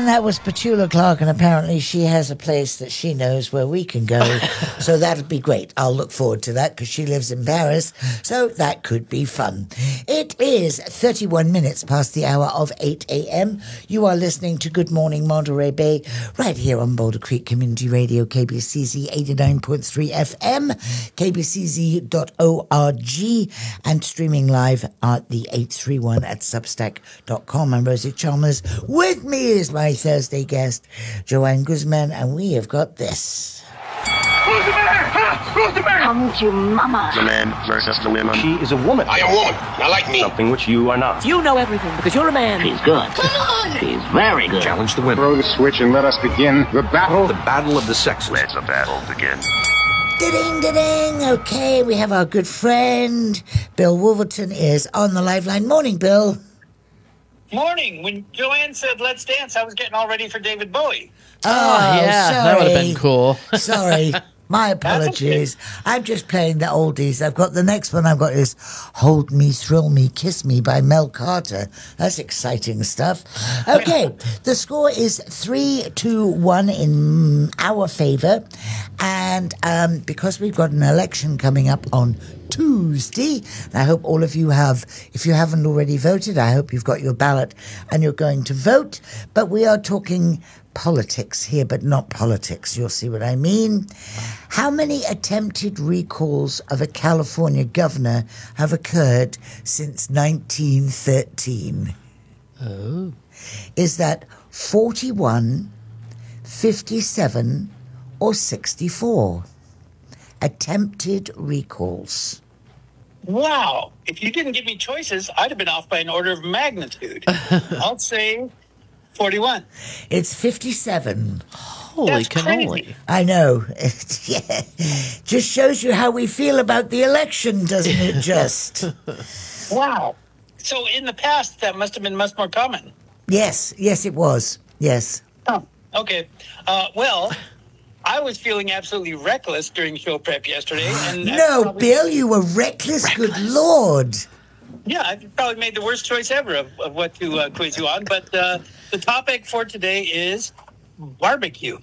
And that was Petula Clark, and apparently she has a place that she knows where we can go. So that'll be great. I'll look forward to that because she lives in Paris. So that could be fun. It is 31 minutes past the hour of 8 a.m. You are listening to Good Morning Monterey Bay right here on Boulder Creek Community Radio, KBCZ 89.3 FM, kbcz.org, and streaming live at the 831 at substack.com. I'm Rosie Chalmers. With me is my Thursday guest, Joanne Guzman, and we have got this. Who's the man? Huh? Who's the man? Come to mama. The man versus the women. She is a woman. I am a woman. Now like me. Something which you are not. You know everything because you're a man. She's good. Come on. She's very good. Challenge the women. Throw the switch and let us begin the battle. The battle of the sexes. Let the battle begin. Da-ding, da-ding. Okay, we have our good friend, Bill Wolverton, is on the live line. Morning, Bill. Morning. When Joanne said let's dance, I was getting all ready for David Bowie. Oh, yeah, sorry. that would have been cool. Sorry. My apologies. I'm just playing the oldies. I've got the next one I've got is Hold Me, Thrill Me, Kiss Me by Mel Carter. That's exciting stuff. Okay, the score is 3-1 in our favour. And because we've got an election coming up on Tuesday, and I hope all of you have, if you haven't already voted, I hope you've got your ballot and you're going to vote. But we are talking politics here, but not politics. You'll see what I mean. How many attempted recalls of a California governor have occurred since 1913? Oh. Is that 41, 57, or 64? Attempted recalls. Wow. If you didn't give me choices, I'd have been off by an order of magnitude. I'll say 41. It's 57. Holy That's cannoli. crazy. I know. Yeah. Just shows you how we feel about the election, doesn't it, just? Wow. So in the past, that must have been much more common. Yes, it was. Yes. Oh, okay. Well, I was feeling absolutely reckless during show prep yesterday. And No, Bill, you were reckless. Good Lord. Yeah, I probably made the worst choice ever of what to quiz you on. But the topic for today is barbecue.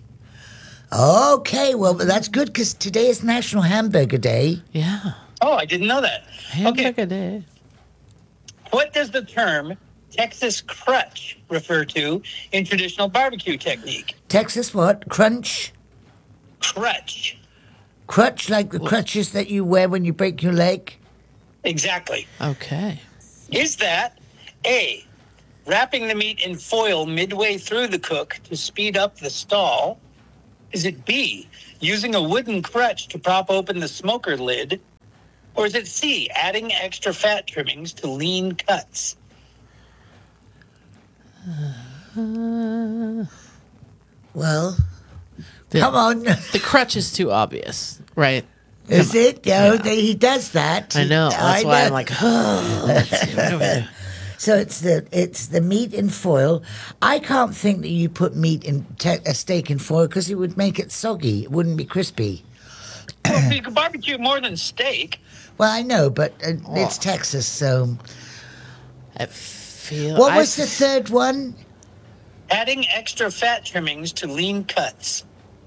Okay, well, that's good because today is National Hamburger Day. Yeah. Oh, I didn't know that. Hamburger day. What does the term Texas crutch refer to in traditional barbecue technique? Texas what? Crunch? Crutch. Crutch, like the crutches that you wear when you break your leg? Exactly. Okay. Is that A, wrapping the meat in foil midway through the cook to speed up the stall? Is it B, using a wooden crutch to prop open the smoker lid? Or is it C, adding extra fat trimmings to lean cuts? Well, The- come on. The crutch is too obvious, right? Is it? No, he does that. I know. That's why know. I'm like, oh, let's see, what do we do? So it's the meat in foil. I can't think that you put meat in a steak in foil because it would make it soggy. It wouldn't be crispy. Well, you can barbecue more than steak. Well, I know, but it's Texas, so. I feel. What was the third one? Adding extra fat trimmings to lean cuts.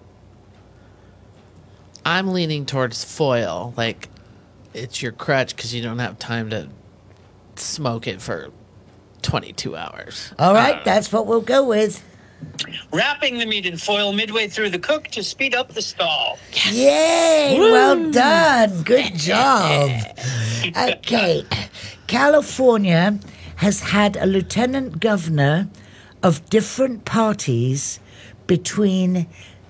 I'm leaning towards foil. Like, it's your crutch because you don't have time to smoke it for 22 hours. All right, that's what we'll go with. Wrapping the meat in foil midway through the cook to speed up the stall. Yay! Woo! Well done. Good job. Okay. California has had a lieutenant governor of different parties between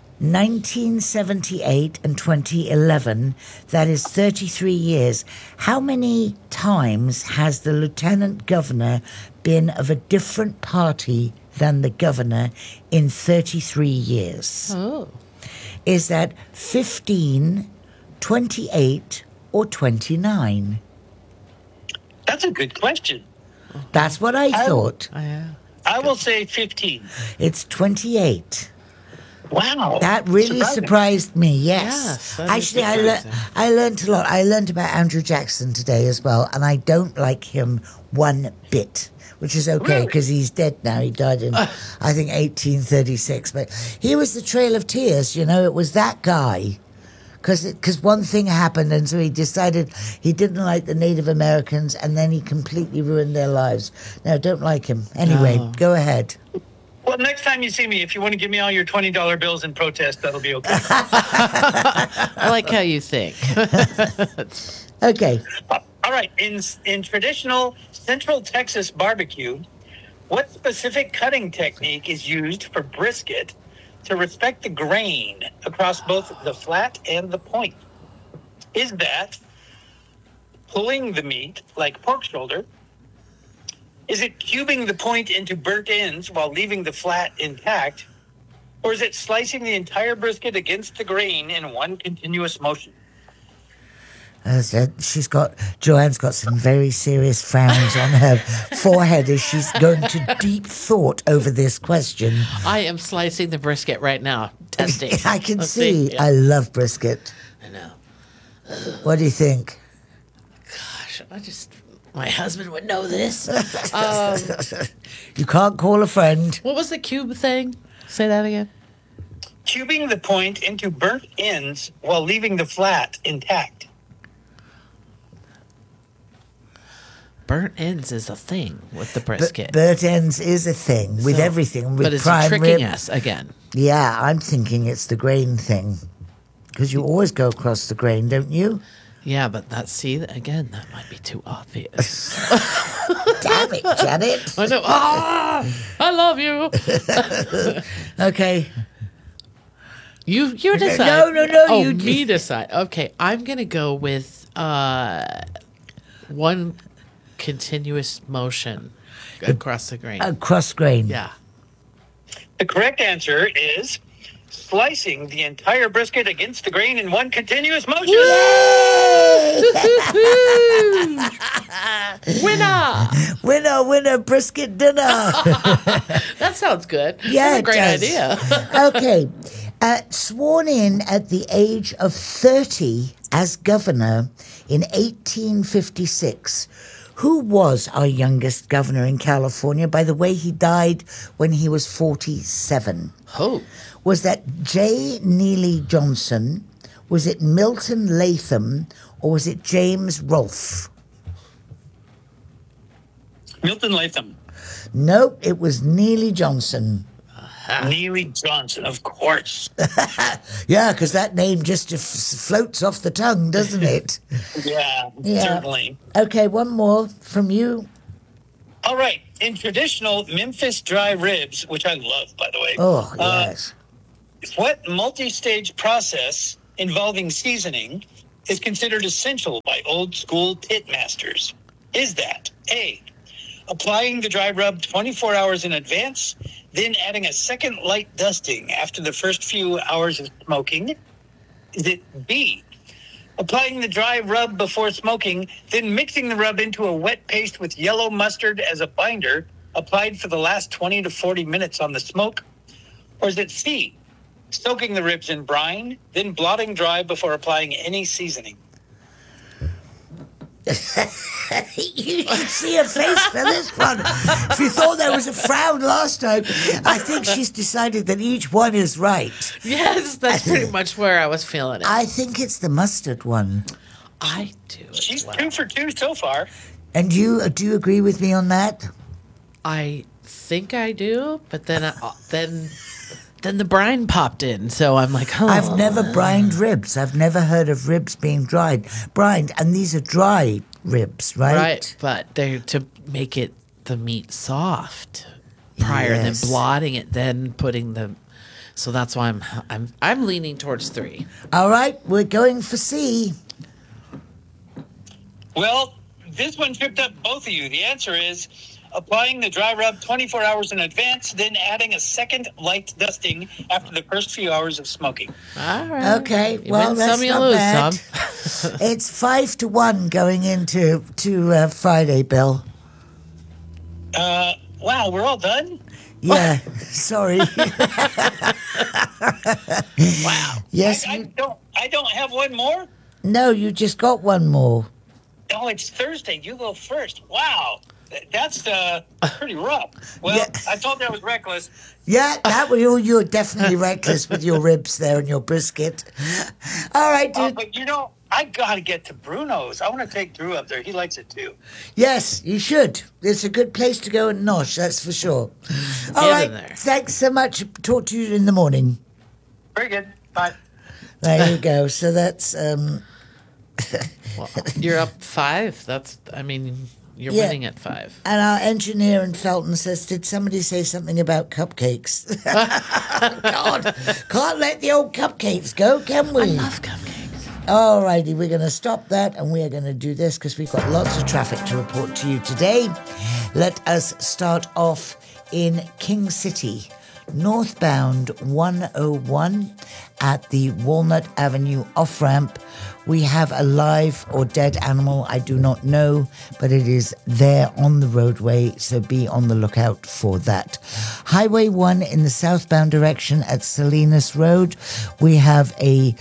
1978 and 2011. That is 33 years. How many times has the lieutenant governor been of a different party than the governor in 33 years? Oh. Is that 15, 28, or 29? That's a good question. That's what I thought. I will say 15. It's 28. Wow. That really Surprising. surprised me, yes. Yes, that is Actually, surprising. I learned a lot. I learned about Andrew Jackson today as well, and I don't like him one bit. which is okay because he's dead now. He died in, I think, 1836. But he was the Trail of Tears, you know. It was that guy. Because one thing happened, and so he decided he didn't like the Native Americans, and then he completely ruined their lives. No, don't like him. Anyway, go ahead. Well, next time you see me, if you want to give me all your $20 bills in protest, that'll be okay. I like how you think. Okay. All right. In traditional Central Texas barbecue, what specific cutting technique is used for brisket to respect the grain across both the flat and the point? Is that pulling the meat like pork shoulder? Is it cubing the point into burnt ends while leaving the flat intact? Or is it slicing the entire brisket against the grain in one continuous motion? Joanne's got some very serious frowns on her forehead as she's going to deep thought over this question. I am slicing the brisket right now. Testing. I can Let's see. Yeah. I love brisket. I know. What do you think? Gosh, my husband would know this. You can't call a friend. What was the cube thing? Say that again. Cubing the point into burnt ends while leaving the flat intact. Burnt ends is a thing with the brisket. Burnt ends is a thing with So- everything. With but is prime he tricking rib. us again? Yeah, I'm thinking it's the grain thing. Because you always go across the grain, don't you? Yeah, but again, that might be too obvious. Damn it, Janet. I know. I love you. Okay. You decide. No, Oh, you me decide. Okay, I'm gonna go with one continuous motion across the grain. Across grain. Yeah. The correct answer is slicing the entire brisket against the grain in one continuous motion. Winner! Winner, brisket dinner. That sounds good. Yeah, That's a great it does. idea. Okay. Sworn in at the age of 30 as governor in 1856, who was our youngest governor in California? By the way, he died when he was 47. Oh. Was that J. Neely Johnson? Was it Milton Latham? Or was it James Rolfe? Milton Latham. Nope, it was Neely Johnson. Neely Johnson, of course. Yeah, because that name just floats off the tongue, doesn't it? Yeah, certainly. Okay, one more from you. All right. In traditional Memphis dry ribs, which I love, by the way. Oh, yes. What multi-stage process involving seasoning is considered essential by old school pit masters? Is that A, applying the dry rub 24 hours in advance, then adding a second light dusting after the first few hours of smoking? Is it B, applying the dry rub before smoking, then mixing the rub into a wet paste with yellow mustard as a binder, applied for the last 20 to 40 minutes on the smoke? Or is it C, soaking the ribs in brine, then blotting dry before applying any seasoning? You should see her face for this one. If you thought there was a frown last time, I think she's decided that each one is right. Yes, that's pretty much where I was feeling it. I think it's the mustard one. I do. as She's well. 2 for 2 so far. And do you agree with me on that? I think I do, but then then the brine popped in, so I'm like, oh. I've never brined ribs. I've never heard of ribs being brined, and these are dry ribs, right? Right, but they're to make the meat soft prior, Yes. then blotting it, then putting the. So that's why I'm leaning towards 3. All right, we're going for C. Well, this one tripped up both of you. The answer is applying the dry rub 24 hours in advance, then adding a second light dusting after the first few hours of smoking. All right. Okay, You well, win that's some, you not lose bad. some. It's 5-1 going into Friday, Bill. Wow, we're all done? Yeah, sorry. Wow. Yes, I don't have one more? no, you just got one more. Oh, it's Thursday. You go first. Wow. That's pretty rough. Well, Yeah. I told you I was reckless. Yeah, that was you're definitely reckless with your ribs there and your brisket. All right, dude. But I got to get to Bruno's. I want to take Drew up there. He likes it too. Yes, you should. It's a good place to go and nosh, that's for sure. All Get right, in there. thanks so much. Talk to you in the morning. Very good. Bye. There you go. So that's Well, you're up 5. You're Yeah. winning at 5. and our engineer in Felton says, did somebody say something about cupcakes? God, can't let the old cupcakes go, can we? I love cupcakes. All righty, we're going to stop that and we are going to do this because we've got lots of traffic to report to you today. Let us start off in King City, northbound 101 at the Walnut Avenue off-ramp. We have a live or dead animal, I do not know, but it is there on the roadway, so be on the lookout for that. Highway 1 in the southbound direction at Salinas Road, we have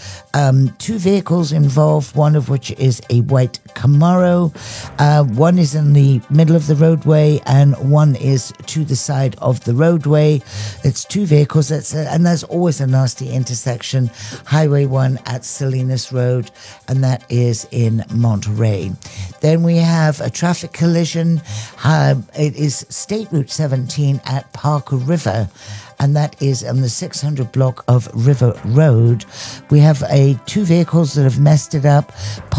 2 vehicles involved, one of which is a white Camaro. One is in the middle of the roadway and one is to the side of the roadway. It's 2 vehicles, and there's always a nasty intersection. Highway 1 at Salinas Road, and that is in Monterey. Then we have a traffic collision. It is State Route 17 at Parker River, and that is on the 600 block of River Road. We have 2 vehicles that have messed it up.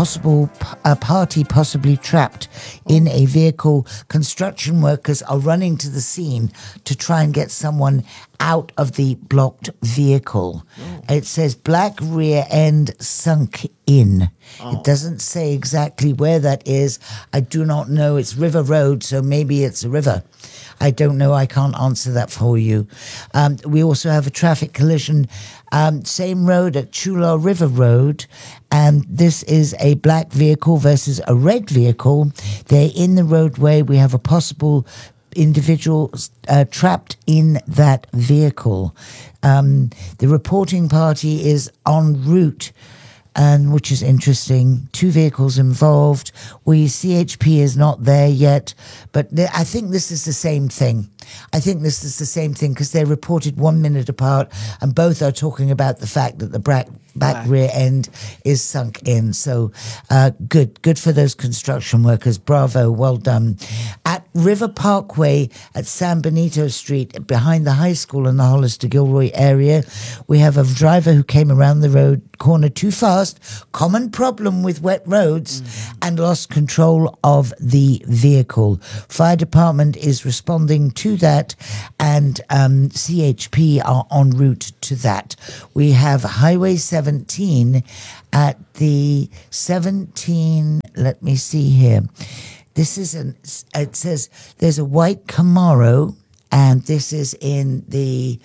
A party possibly trapped in a vehicle. Construction workers are running to the scene to try and get someone out of the blocked vehicle. It says black rear end sunk in. It doesn't say exactly where that is. I do not know. It's River Road, so maybe it's a river. I don't know. I can't answer that for you. We also have a traffic collision, same road at Chula River Road, and this is a black vehicle versus a red vehicle. They're in the roadway. We have a possible individual trapped in that vehicle. The reporting party is en route, and which is interesting. 2 vehicles involved. CHP is not there yet, but I think this is the same thing. Because they're reported 1 minute apart, and both are talking about the fact that the back rear end is sunk in. So good for those construction workers. Bravo, well done. At River Parkway at San Benito Street, behind the high school in the Hollister Gilroy area, we have a driver who came around the road corner too fast, common problem with wet roads, and lost control of the vehicle. Fire department is responding to that, and CHP are en route to that. We have Highway 17 at the 17, let me see here. This is it says there's a white Camaro, and this is in the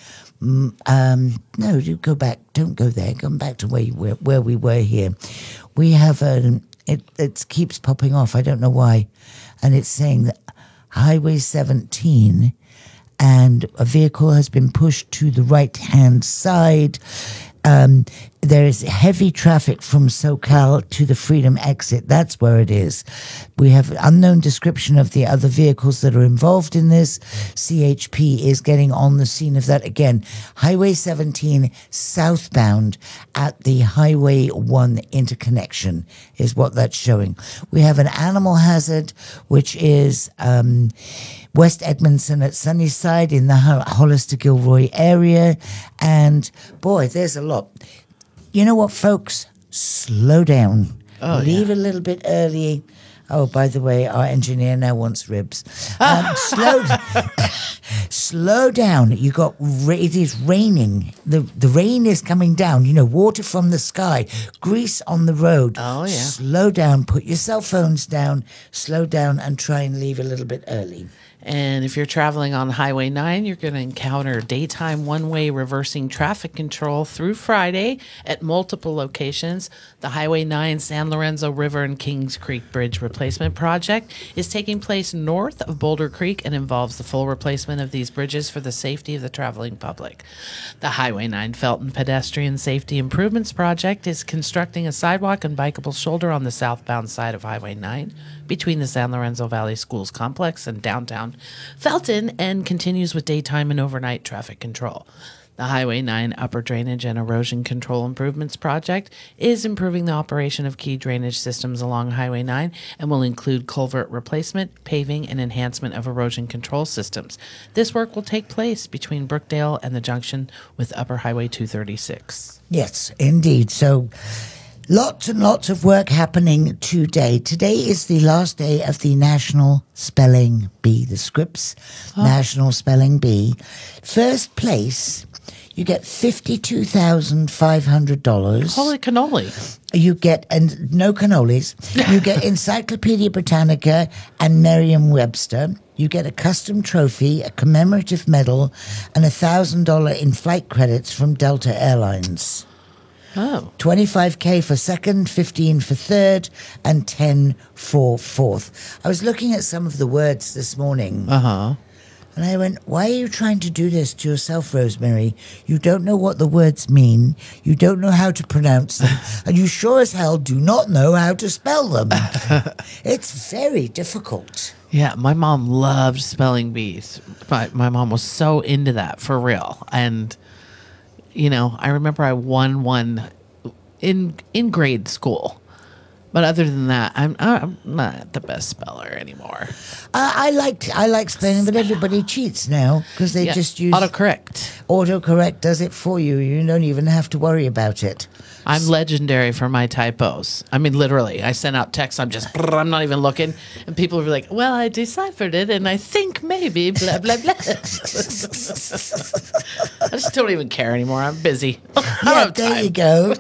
no, you go back. Don't go there. Come back to where we were here. We have it keeps popping off. I don't know why, and it's saying that Highway 17, and a vehicle has been pushed to the right-hand side. There is heavy traffic from SoCal to the Freedom exit. That's where it is. We have unknown description of the other vehicles that are involved in this. CHP is getting on the scene of that again. Highway 17 southbound at the Highway 1 interconnection is what that's showing. We have an animal hazard, which is West Edmondson at Sunnyside in the Hollister Gilroy area. And boy, there's a lot. You know what, folks? Slow down. Leave a little bit early. Oh, by the way, our engineer now wants ribs. Slow down. You got it is raining. The rain is coming down. You know, water from the sky, grease on the road. Oh yeah. Slow down. Put your cell phones down. Slow down and try and leave a little bit early. And if you're traveling on Highway 9, you're going to encounter daytime one-way reversing traffic control through Friday at multiple locations. The Highway 9 San Lorenzo River and Kings Creek Bridge Replacement Project is taking place north of Boulder Creek and involves the full replacement of these bridges for the safety of the traveling public. The Highway 9 Felton Pedestrian Safety Improvements Project is constructing a sidewalk and bikeable shoulder on the southbound side of Highway 9 between the San Lorenzo Valley Schools Complex and downtown Felton and continues with daytime and overnight traffic control. The Highway 9 Upper Drainage and Erosion Control Improvements Project is improving the operation of key drainage systems along Highway 9 and will include culvert replacement, paving, and enhancement of erosion control systems. This work will take place between Brookdale and the junction with Upper Highway 236. Yes, indeed. So lots and lots of work happening today. Today is the last day of the National Spelling Bee, the Scripps National Spelling Bee. First place, you get $52,500. Holy cannoli. You get, and no cannolis, you get Encyclopedia Britannica and Merriam-Webster. You get a custom trophy, a commemorative medal, and $1,000 in flight credits from Delta Airlines. Oh. 25K for second, 15 for third, and 10 for fourth. I was looking at some of the words this morning. Uh-huh. And I went, why are you trying to do this to yourself, Rosemary? You don't know what the words mean. You don't know how to pronounce them. And you sure as hell do not know how to spell them. It's very difficult. Yeah, my mom loved spelling bees. My mom was so into that, for real. And, you know, I remember I won one in grade school. But other than that, I'm not the best speller anymore. I like spelling, but everybody cheats now because they just use autocorrect. Autocorrect does it for you. You don't even have to worry about it. I'm legendary for my typos. I mean, literally, I send out texts. I'm not even looking, and people will be like, "Well, I deciphered it, and I think maybe blah blah blah." I just don't even care anymore. I'm busy. Yeah, there you go.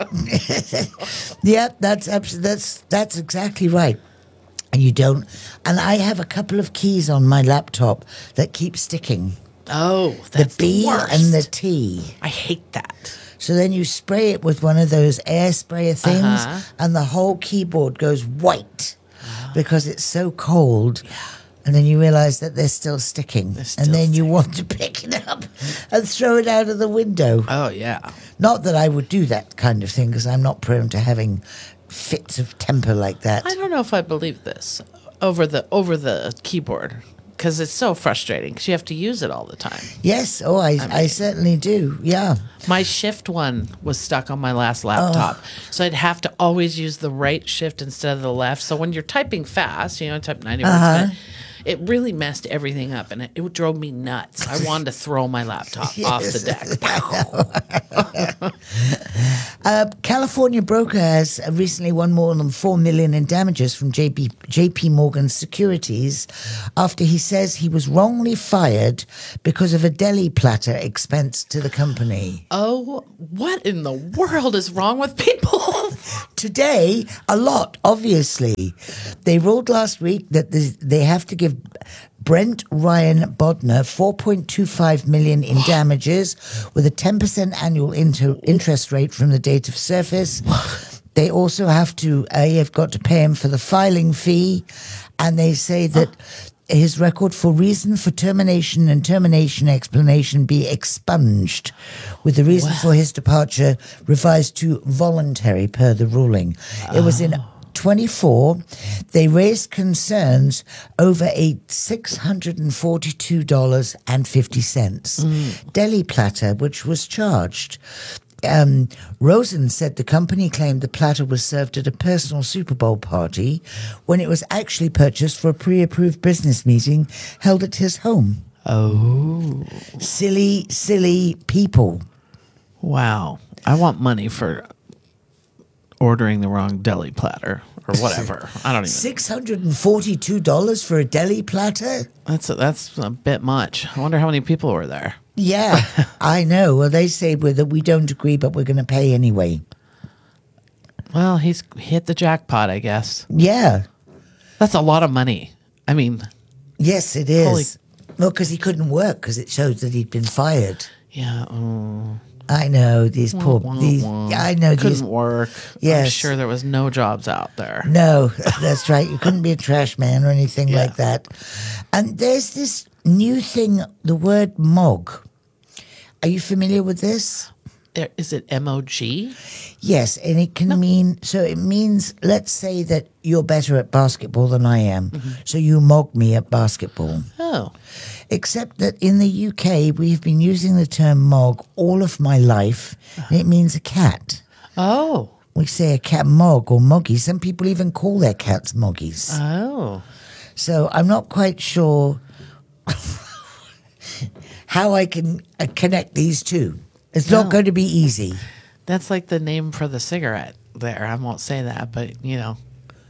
Yeah, that's exactly right. And you don't. And I have a couple of keys on my laptop that keep sticking. Oh, that's the B worst. and the T. I hate that. So then you spray it with one of those air sprayer things, and the whole keyboard goes white because it's so cold. Yeah. And then you realize that they're still sticking. And then you want to pick it up and throw it out of the window. Oh, yeah. Not that I would do that kind of thing because I'm not prone to having fits of temper like that. I don't know if I believe this over the keyboard. Because it's so frustrating because you have to use it all the time. Yes. Oh, I certainly do. Yeah. My shift one was stuck on my last laptop. So I'd have to always use the right shift instead of the left. So when you're typing fast, I type 90 words a minute, it really messed everything up. And it drove me nuts. I wanted to throw my laptop off the deck. California broker has recently won more than $4 million in damages from JP Morgan Securities after he says he was wrongly fired because of a deli platter expense to the company. Oh, what in the world is wrong with people? Today, a lot, obviously. They ruled last week that they have to give Brent Ryan Bodner $4.25 million in damages with a 10% annual interest rate from the date of service. They also have got to pay him for the filing fee, and they say that his record for reason for termination and termination explanation be expunged, with the reason for his departure revised to voluntary per the ruling. It was in 24, they raised concerns over a $642.50 deli platter, which was charged. Rosen said the company claimed the platter was served at a personal Super Bowl party when it was actually purchased for a pre-approved business meeting held at his home. Oh. Silly, silly people. Wow. I want money for ordering the wrong deli platter or whatever. I don't even. $642 for a deli platter? That's a bit much. I wonder how many people were there. Yeah, I know. Well, they say that we don't agree, but we're going to pay anyway. Well, he's hit the jackpot, I guess. Yeah. That's a lot of money. I mean, Yes, it is. Well, because he couldn't work because it shows that he'd been fired. Yeah. Oh. I know these poor. I know Couldn't these. work. Yes. I'm sure there was no jobs out there. No, that's right. You couldn't be a trash man or anything like that. And there's this new thing, the word mog. Are you familiar with this? Is it MOG? Yes, and it can mean, so it means, let's say that you're better at basketball than I am. So you mog me at basketball. Oh. Except that in the UK, we've been using the term mog all of my life, and it means a cat. Oh. We say a cat mog or moggy. Some people even call their cats moggies. Oh. So I'm not quite sure how I can connect these two. It's not going to be easy. That's like the name for the cigarette there. I won't say that, but you know.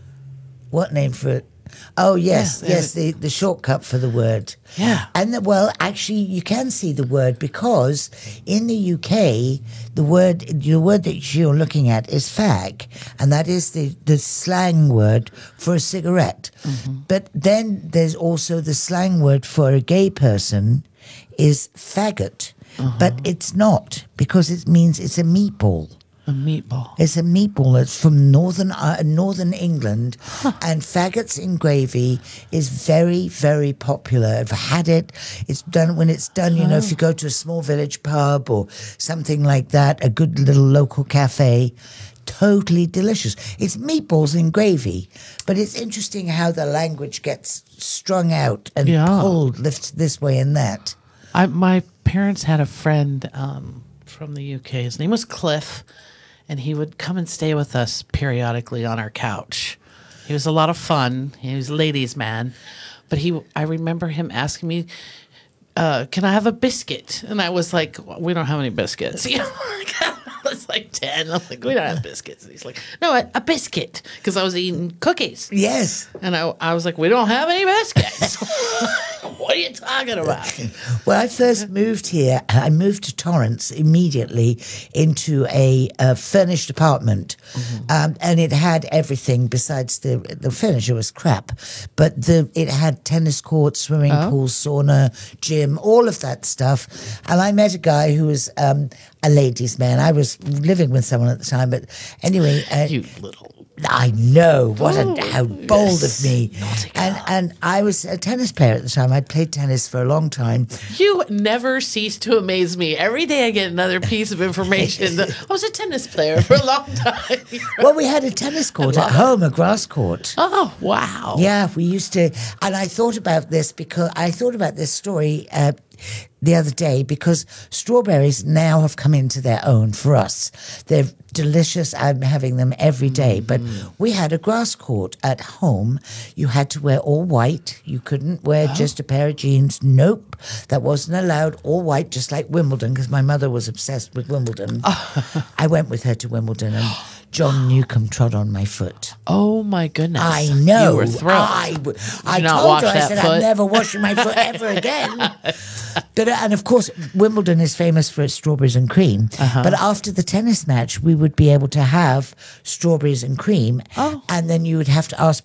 What name for it? Oh, yes, the shortcut for the word. Yeah. And, well, actually, you can see the word because in the UK, the word that you're looking at is fag, and that is the slang word for a cigarette. But then there's also the slang word for a gay person is faggot, but it's not because it means it's a meatball. A meatball. It's a meatball that's from northern England, and faggots in gravy is very, very popular. I've had it. It's done when it's done. You know, if you go to a small village pub or something like that, a good little local cafe, totally delicious. It's meatballs in gravy, but it's interesting how the language gets strung out and pulled this way and that. My parents had a friend from the UK. His name was Cliff. And he would come and stay with us periodically on our couch. He was a lot of fun. He was a ladies' man. But I remember him asking me, can I have a biscuit? And I was like, we don't have any biscuits. You know, I was like 10. I'm like, we don't have biscuits. And he's like, no, a biscuit. Because I was eating cookies. Yes. And I was like, we don't have any biscuits. What are you talking about? When I first moved here, I moved to Torrance immediately into a furnished apartment. And it had everything besides the furniture was crap. But it had tennis courts, swimming pools, sauna, gym, all of that stuff. And I met a guy who was a ladies' man. I was living with someone at the time. But anyway. You little... I know. How bold of me. And I was a tennis player at the time. I'd played tennis for a long time. You never cease to amaze me. Every day I get another piece of information. I was a tennis player for a long time. Well, we had a tennis court at home, a grass court. Oh, wow. Yeah, we used to. And I thought about this story the other day because strawberries now have come into their own for us. They're delicious. I'm having them every day. But we had a grass court at home. You had to wear all white. You couldn't wear just a pair of jeans. Nope. That wasn't allowed. All white, just like Wimbledon, because my mother was obsessed with Wimbledon. I went with her to Wimbledon and John Newcombe trod on my foot. Oh, my goodness. I know. You were thrilled. I Did told you not her, wash I that said, foot? I'm never washing my foot ever again. But, and of course, Wimbledon is famous for its strawberries and cream. But after the tennis match, we would be able to have strawberries and cream. And then you would have to ask